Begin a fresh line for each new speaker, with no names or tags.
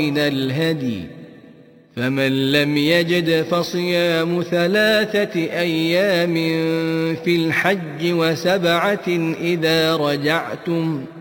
من الهدي، فمن لم يجد فصيام 3 أيام في الحج و7 إذا رجعتم،